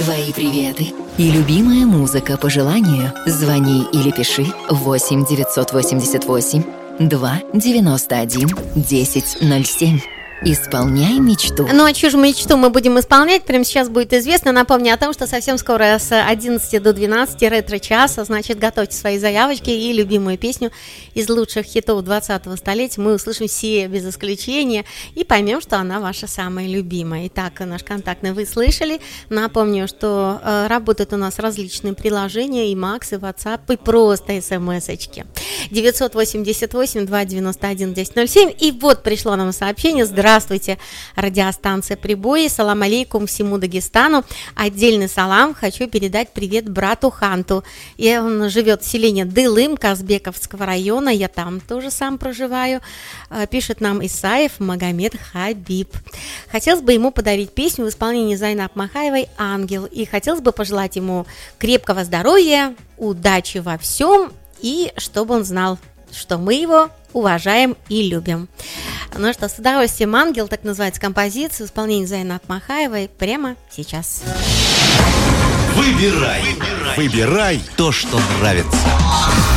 Твои приветы и любимая музыка по желанию. Звони или пиши 8 988 291 1007. Исполняй мечту. Ну а чью же мечту мы будем исполнять, прямо сейчас будет известно. Напомню о том, что совсем скоро с 11 до 12 ретро-часа, значит, готовьте свои заявочки и любимую песню из лучших хитов 20-го столетия. Мы услышим все без исключения и поймем, что она ваша самая любимая. Итак, наш контактный вы слышали. Напомню, что работают у нас различные приложения, и Макс, и WhatsApp, и просто смс-очки. 988-291-1007. И вот пришло нам сообщение. Здравствуйте, радиостанция «Прибой». Салам алейкум всему Дагестану. Отдельный салам хочу передать привет брату Ханту. И он живет в селении Дылым Казбековского района. Я там тоже сам проживаю. Пишет нам Исаев Магомед Хабиб. Хотелось бы ему подарить песню в исполнении Зайнаб Махаевой «Ангел». И хотелось бы пожелать ему крепкого здоровья, удачи во всем. И чтобы он знал, что мы его уважаем и любим. Ну что, с удовольствием «Ангел», так называется композиция, в исполнении Зайнаб Махаевой прямо сейчас. Выбирай то, что нравится.